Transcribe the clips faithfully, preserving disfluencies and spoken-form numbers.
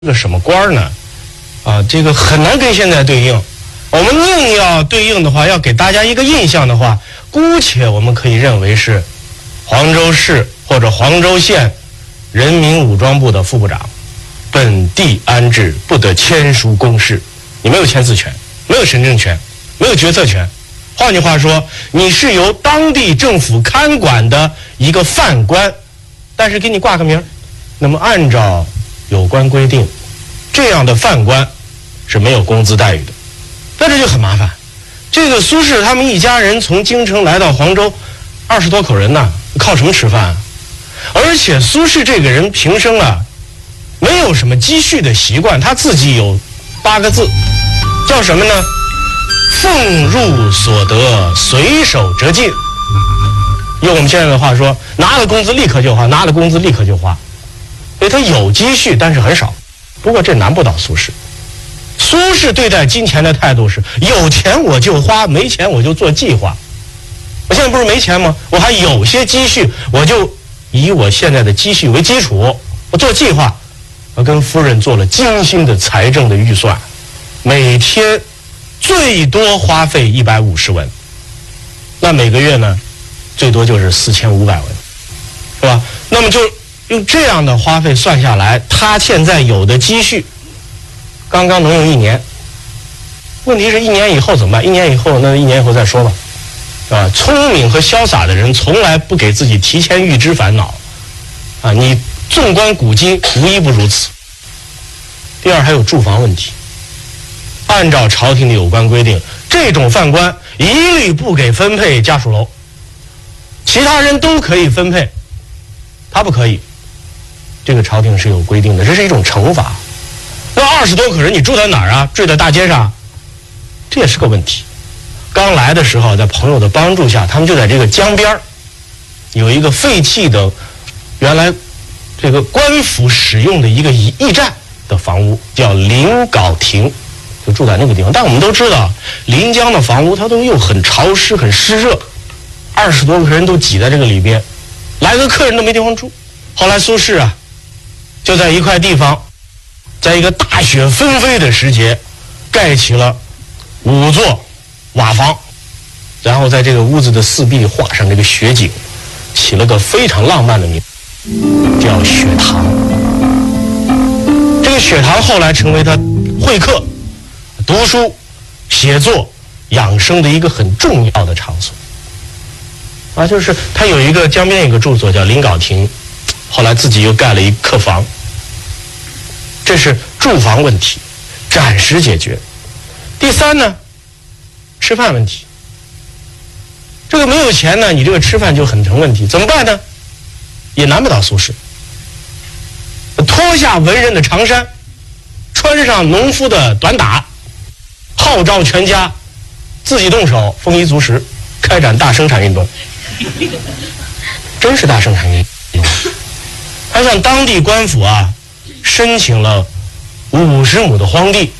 个什么官呢？啊，这个很难跟现在对应。我们硬要对应的话，要给大家一个印象的话，姑且我们可以认为是黄州市或者黄州县人民武装部的副部长，本地安置，不得签署公示。你没有签字权，没有行政权，没有决策权。换句话说，你是由当地政府看管的一个犯官，但是给你挂个名。那么按照有关规定，这样的犯官是没有工资待遇的。那这就很麻烦。这个苏轼他们一家人从京城来到黄州，二十多口人呢，靠什么吃饭啊？而且苏轼这个人平生啊，没有什么积蓄的习惯，他自己有八个字，叫什么呢？俸入所得，随手折尽。用我们现在的话说，拿了工资立刻就花，拿了工资立刻就花。所以他有积蓄，但是很少。不过这难不倒苏轼。苏轼对待金钱的态度是：有钱我就花，没钱我就做计划。我现在不是没钱吗？我还有些积蓄，我就以我现在的积蓄为基础，我做计划。我跟夫人做了精心的财政的预算，每天最多花费一百五十文，那每个月呢，最多就是四千五百文，是吧？那么就用这样的花费算下来，他现在有的积蓄刚刚能用一年。问题是一年以后怎么办？一年以后那一年以后再说吧。啊，聪明和潇洒的人从来不给自己提前预知烦恼。啊，你纵观古今，无一不如此。第二，还有住房问题。按照朝廷的有关规定，这种犯官一律不给分配家属楼，其他人都可以分配，他不可以。这个朝廷是有规定的，这是一种惩罚。那二十多口人，你住在哪儿啊？住在大街上，这也是个问题。刚来的时候，在朋友的帮助下，他们就在这个江边有一个废弃的，原来这个官府使用的一个驿站的房屋，叫临镐亭，就住在那个地方。但我们都知道，临江的房屋它都又很潮湿、很湿热，二十多个人都挤在这个里边，来个客人都没地方住。后来苏轼啊，就在一块地方，在一个大雪纷飞的时节，盖起了五座瓦房，然后在这个屋子的四壁画上这个雪景，起了个非常浪漫的名字，叫雪堂。这个雪堂后来成为他会客、读书、写作、养生的一个很重要的场所。啊，就是他有一个江边有一个住所叫临镐亭，后来自己又盖了一客房。这是住房问题，暂时解决。第三呢，吃饭问题。这个没有钱呢，你这个吃饭就很成问题，怎么办呢？也难不倒苏轼。脱下文人的长衫，穿上农夫的短打，号召全家自己动手，丰衣足食，开展大生产运动。真是大生产运动。他向当地官府啊申请了五十亩的荒地，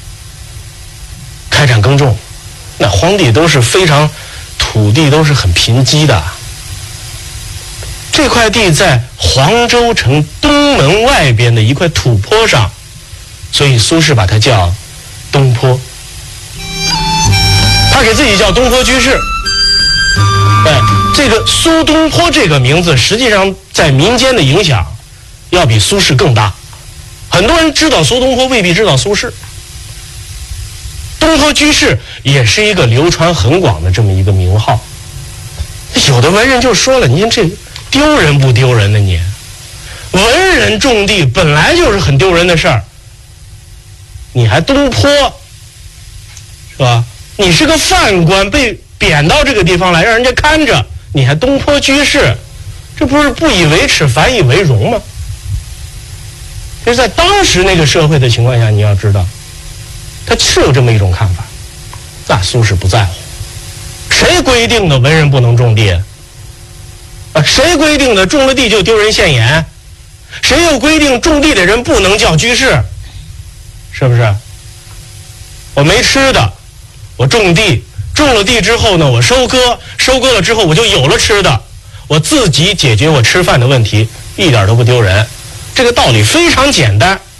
开展耕种。那荒地都是非常土地都是很贫瘠的。这块地在黄州城东门外边的一块土坡上，所以苏轼把它叫东坡。他给自己叫东坡居士。哎，这个苏东坡这个名字实际上在民间的影响要比苏轼更大。很多人知道苏东坡，未必知道苏轼。东坡居士也是一个流传很广的这么一个名号。有的文人就说了，您这丢人不丢人呢？你文人种地本来就是很丢人的事儿，你还东坡，是吧？你是个犯官，被贬到这个地方来，让人家看着，你还东坡居士，这不是不以为耻反以为荣吗？就是在当时那个社会的情况下，你要知道他是有这么一种看法。那苏轼不在乎，谁规定的文人不能种地啊？谁规定的种了地就丢人现眼？谁又规定种地的人不能叫居士？是不是？我没吃的，我种地，种了地之后呢，我收割，收割了之后我就有了吃的，我自己解决我吃饭的问题，一点都不丢人。这个道理非常简单，